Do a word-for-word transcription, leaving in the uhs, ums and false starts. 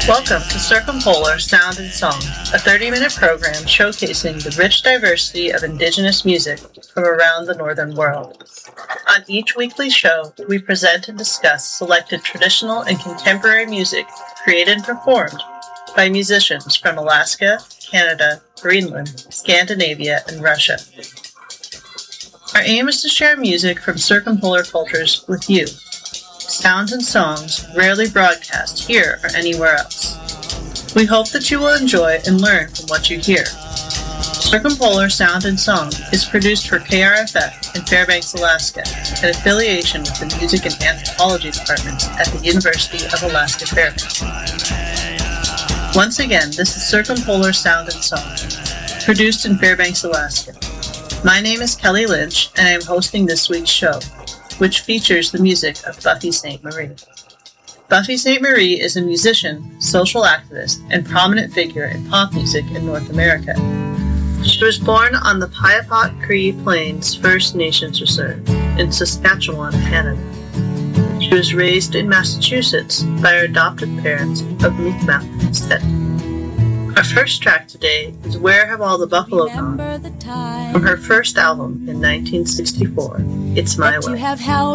Welcome to Circumpolar Sound and Song, a thirty-minute program showcasing the rich diversity of indigenous music from around the northern world. On each weekly show, we present and discuss selected traditional and contemporary music created and performed by musicians from Alaska, Canada, Greenland, Scandinavia, and Russia. Our aim is to share music from circumpolar cultures with you. Sounds and songs rarely broadcast here or anywhere else. We hope that you will enjoy and learn from what you hear. Circumpolar Sound and Song is produced for K R F F in Fairbanks, Alaska, in affiliation with the Music and Anthropology departments at the University of Alaska Fairbanks. Once again, this is Circumpolar Sound and Song, produced in Fairbanks, Alaska. My name is Kelly Lynch, and I am hosting this week's show, which features the music of Buffy Sainte-Marie. Buffy Sainte-Marie is a musician, social activist, and prominent figure in pop music in North America. She was born on the Piapat Cree Plains First Nations Reserve in Saskatchewan, Canada. She was raised in Massachusetts by her adopted parents of Mi'kmaq descent. Our first track today is Where Have All the Buffalo Gone? From her first album in nineteen sixty-four, It's My Way.